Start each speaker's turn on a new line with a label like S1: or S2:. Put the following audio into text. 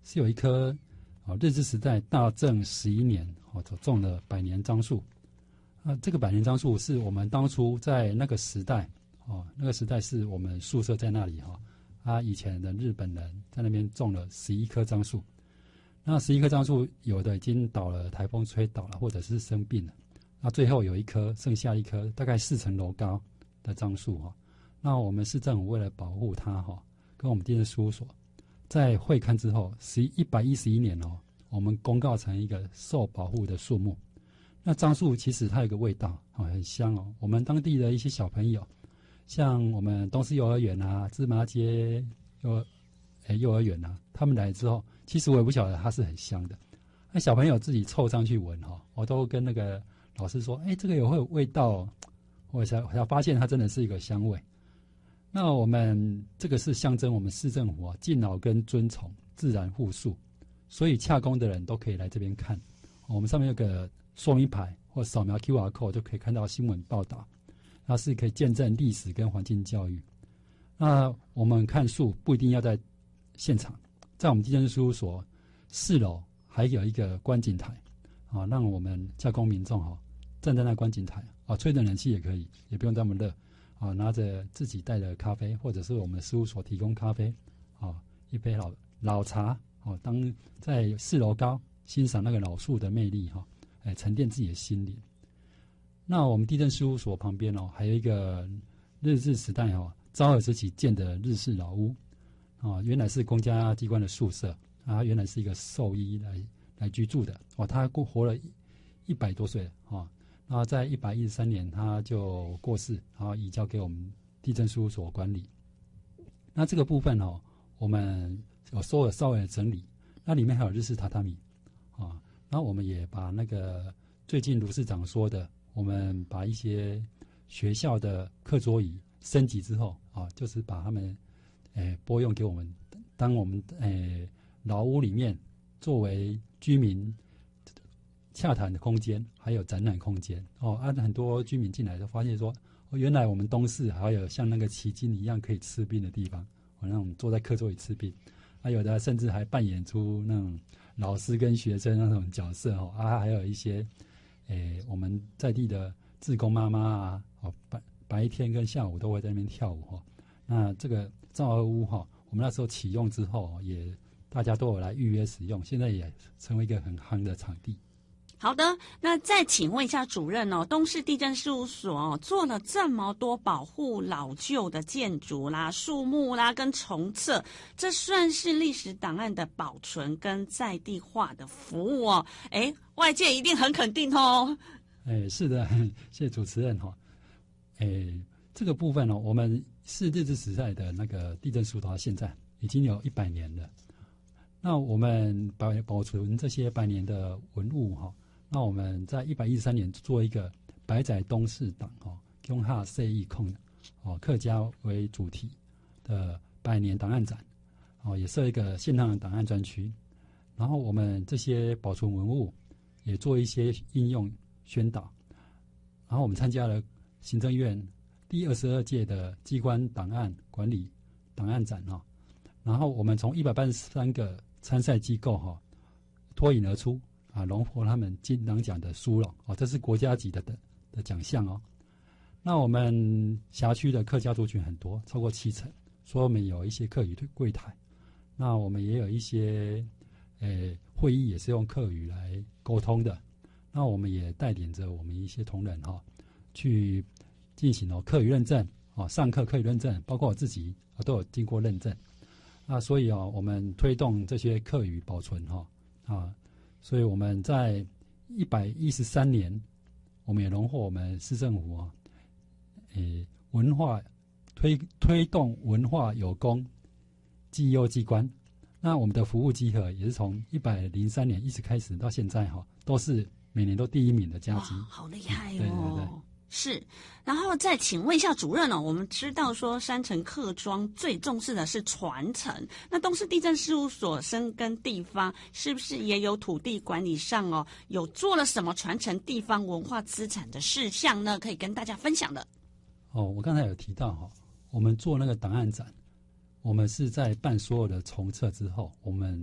S1: 是有一棵日治时代大正11年所种的百年樟树。这个百年樟树是我们当初在那个时代那个时代是我们宿舍在那里以前的日本人在那边种了11棵樟树。那11棵樟树有的已经倒了，台风吹倒了，或者是生病了。那最后有一棵，剩下一棵大概4层楼高的樟树那我们市政府为了保护它跟我们地政事务所在会勘之后111年我们公告成一个受保护的树木。那樟树其实它有个味道很香我们当地的一些小朋友，像我们东势幼儿园芝麻街幼儿园他们来之后，其实我也不晓得它是很香的。那小朋友自己凑上去闻我都跟那个老师说，这个也会有味道我才发现它真的是一个香味。那我们这个是象征我们市政府敬老跟尊崇自然护树，所以洽公的人都可以来这边看。我们上面有个说明牌或扫描 QR code 就可以看到新闻报道，它是可以见证历史跟环境教育。那我们看树不一定要在现场，在我们地政事务所4楼还有一个观景台让我们洽公民众站在那观景台吹着冷气也可以，也不用这么热拿着自己带的咖啡，或者是我们事务所提供咖啡一杯老茶当在4楼高欣赏那个老树的魅力沉淀自己的心灵。那我们地政事务所旁边还有一个日治时代昭和时期建的日式老屋原来是公家机关的宿舍原来是一个兽医来居住的他活了100多岁然后在113年他就过世，然后移交给我们地政事务所管理。那这个部分我们有稍微整理，那里面还有日式榻榻米然后我们也把那个最近卢市长说的，我们把一些学校的课桌椅升级之后就是把他们拨用给我们，当我们老屋里面作为居民洽谈的空间，还有展览空间很多居民进来就发现说原来我们东市还有像那个旗津一样可以吃冰的地方让我们坐在课桌椅吃冰有的甚至还扮演出那种老师跟学生那种角色还有一些我们在地的志工妈妈白天跟下午都会在那边跳舞那这个昭和屋我们那时候启用之后也大家都有来预约使用，现在也成为一个很夯的场地。
S2: 好的，那再请问一下主任东势地政事务所做了这么多保护老旧的建筑啦、树木啦跟重测，这算是历史档案的保存跟在地化的服务外界一定很肯定
S1: 是的，谢谢主持人这个部分我们是日治时代的那个地政署到现在已经有100年了。那我们保存这些100年的文物那我们在113年做一个百载东市党中哈设义控客家为主题的100年档案展也设一个现场档案专区。然后我们这些保存文物也做一些应用宣导。然后我们参加了行政院第22届的机关档案管理档案展然后我们从183个参赛机构脱颖而出荣获他们金囊奖的殊荣这是国家级的奖项那我们辖区的客家族群很多，超过70%，所以我们有一些客语柜台。那我们也有一些会议也是用客语来沟通的。那我们也带领着我们一些同仁去进行客语认证上课客语认证，包括我自己都有经过认证。那所以我们推动这些客语保存所以我们在113年，我们也荣获我们市政府文化推动文化有功绩优机关。那我们的服务稽核也是从103年一直开始到现在都是每年都第1名的佳绩。
S2: 好厉害
S1: 对对对。
S2: 是，然后再请问一下主任我们知道说山城客庄最重视的是传承，那东势地政事务所深耕地方，是不是也有土地管理上有做了什么传承地方文化资产的事项呢？可以跟大家分享的。
S1: 我刚才有提到我们做那个档案展，我们是在办所有的重测之后，我们